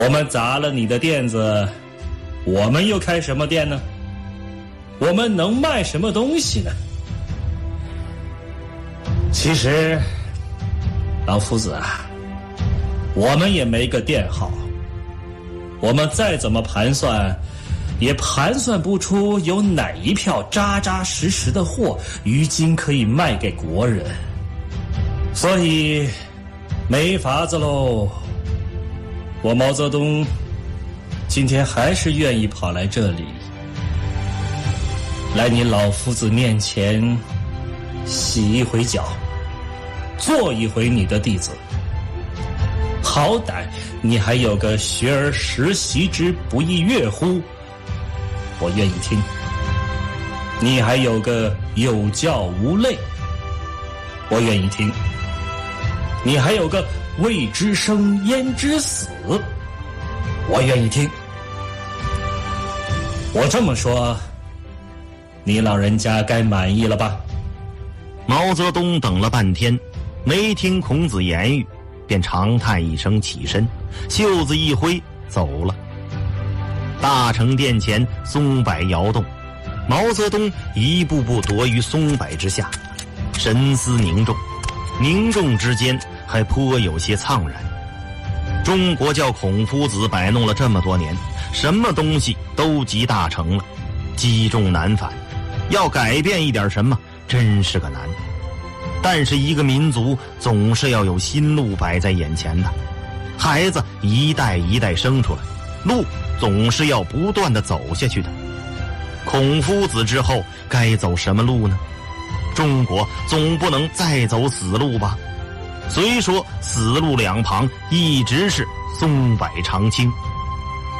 我们砸了你的店子，我们又开什么店呢？我们能卖什么东西呢？其实，老夫子啊，我们也没个店号，我们再怎么盘算，也盘算不出有哪一票扎扎实实的货，于今可以卖给国人。所以，没法子喽。我毛泽东今天还是愿意跑来这里，来你老夫子面前洗一回脚，做一回你的弟子。好歹你还有个学而时习之，不亦乐乎，我愿意听。你还有个有教无类，我愿意听。你还有个未知生焉知死，我愿意听。我这么说，你老人家该满意了吧？ 毛泽东等了半天，没听孔子言语，便长叹一声，起身，袖子一挥，走了。大成殿前松柏摇动，毛泽东一步步踱于松柏之下，神思凝重，凝重之间还颇有些怅然。中国叫孔夫子摆弄了这么多年，什么东西都集大成了，积重难返，要改变一点什么真是个难。但是一个民族总是要有新路摆在眼前的，孩子一代一代生出来，路总是要不断地走下去的。孔夫子之后该走什么路呢？中国总不能再走死路吧？虽说死路两旁一直是松柏常青。